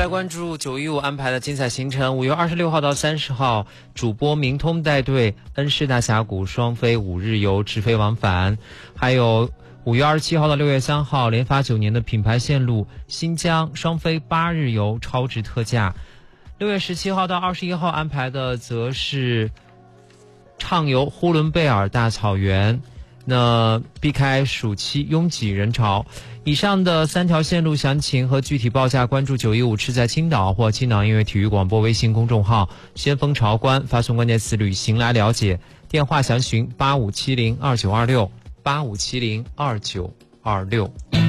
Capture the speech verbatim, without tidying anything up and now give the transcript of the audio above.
来关注九一五安排的精彩行程。五月二十六号到三十号，主播明通带队恩施大峡谷双飞五日游直飞往返，还有五月二十七号到六月三号，连发九年的品牌线路新疆双飞八日游超值特价。六月十七号到二十一号安排的则是畅游呼伦贝尔大草原，那避开暑期拥挤人潮。以上的三条线路详情和具体报价，关注九一五吃在青岛或青岛音乐体育广播微信公众号先锋潮官，发送关键词旅行来了解。电话详询八五七零二九二六八五七零二九二六。